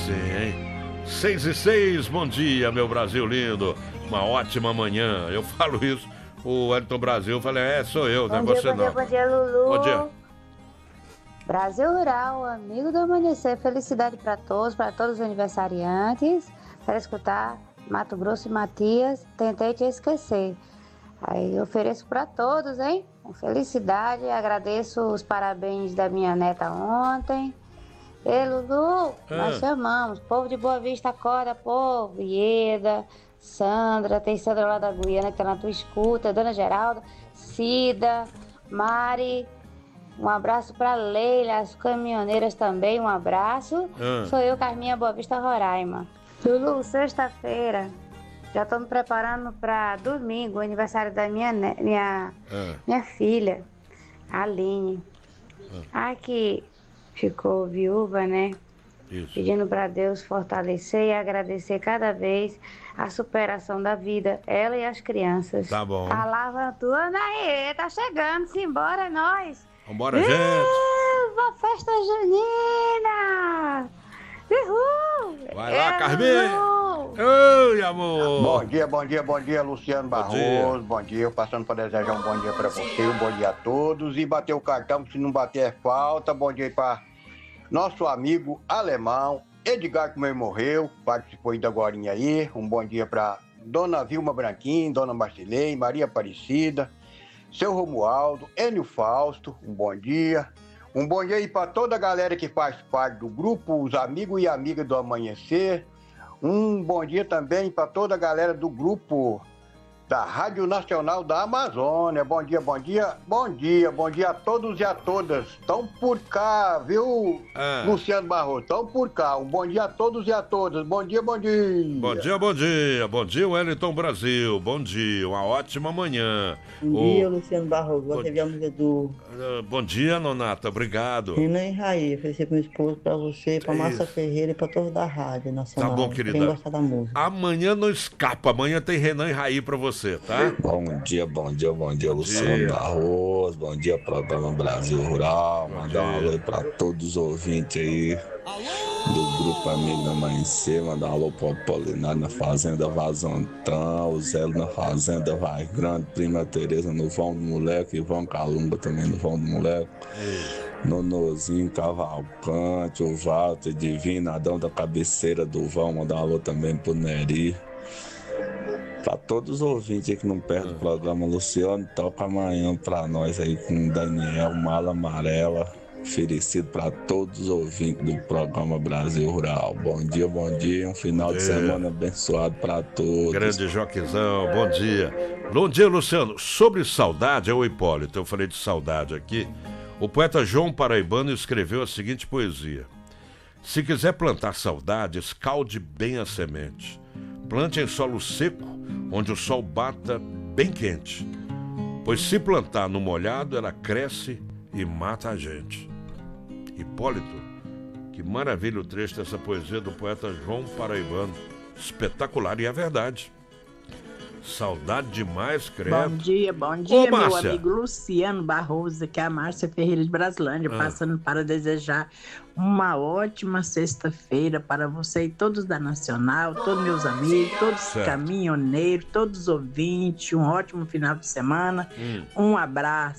sim. 6:06, bom dia, meu Brasil lindo. Uma ótima manhã. Eu falo isso, o Wellington Brasil, eu falei, sou eu, não é você não. Bom dia, Lulu. Bom dia. Brasil Rural, amigo do amanhecer, felicidade para todos os aniversariantes. Para escutar Mato Grosso e Matias, tentei te esquecer. Aí eu ofereço para todos, hein? Com felicidade, agradeço os parabéns da minha neta ontem. Ei, Lulu, nós chamamos. Povo de Boa Vista, acorda, povo. Ieda, Sandra, tem Sandra lá da Guiana que tá na tua escuta, Dona Geralda, Cida, Mari. Um abraço para Leila, as caminhoneiras também, um abraço. Sou eu, Carminha Boa Vista, Roraima. Lulu, sexta-feira, já estou me preparando para domingo, o aniversário da minha filha, Aline. Que ficou viúva, né? Isso. Pedindo para Deus fortalecer e agradecer cada vez a superação da vida, ela e as crianças. Tá bom. A lavandona aí, tá chegando, simbora, nós. Vambora, gente. Uma festa junina! Uhul! Vai lá, Carminha! Oi, amor! Bom dia, Luciano Barroso. Bom dia, eu passando para desejar um bom dia para você, um bom dia a todos. E bater o cartão, se não bater é falta. Bom dia para nosso amigo alemão, Edgar, que morreu, participou ainda agora aí. Um bom dia para Dona Vilma Branquim, Dona Marcilei, Maria Aparecida, seu Romualdo, Enio Fausto, um bom dia. Um bom dia aí para toda a galera que faz parte do grupo, os amigos e amigas do Amanhecer. Um bom dia também para toda a galera do grupo da Rádio Nacional da Amazônia. Bom dia a todos e a todas. Estão por cá, viu, Luciano Barroso? Estão por cá. Um bom dia a todos e a todas. Bom dia. Bom dia, Wellington Brasil. Bom dia, uma ótima manhã. Bom dia, Luciano Barroso. Você viu a música do... Bom dia, Nonata, obrigado. Renan e Raí, ofereci pro meu esposo, pra você, pra Márcia Ferreira e pra todos da Rádio Nacional. Tá bom, querida. Quem gostar da música. Amanhã não escapa, amanhã tem Renan e Raí pra você, tá? Bom dia, Luciano Barroso. Bom dia, programa Brasil Rural. Mandar um alô pra todos os ouvintes aí do Grupo Amigo do Amanhecer. Mandar um alô pro Apolinário na Fazenda Vazantão, o Zé na Fazenda Vai Grande, Prima Tereza no Vão do Moleque, Ivão Calumba também no Vão do Moleque. Nonozinho Cavalcante, o Walter Divino, Adão da Cabeceira do Vão. Mandar um alô também pro Neri. Pra todos os ouvintes aí que não perdem o programa, Luciano, toca amanhã pra nós aí com o Daniel, Mala Amarela. Oferecido para todos os ouvintes do programa Brasil Rural. Bom dia, um final de semana abençoado para todos. Grande Joquizão, bom dia. Bom dia, Luciano. Sobre saudade, é o Hipólito, eu falei de saudade aqui. O poeta João Paraibano escreveu a seguinte poesia: se quiser plantar saudade, escalde bem a semente. Plante em solo seco, onde o sol bata bem quente. Pois se plantar no molhado, ela cresce e mata a gente. Hipólito, que maravilha o trecho dessa poesia do poeta João Paraibano. Espetacular, e é verdade. Saudade demais, credo. Bom dia, meu amigo Luciano Barroso, que é a Márcia Ferreira de Brasilândia, passando para desejar uma ótima sexta-feira para você e todos da Nacional, todos meus amigos, todos os caminhoneiros, todos os ouvintes, um ótimo final de semana, um abraço.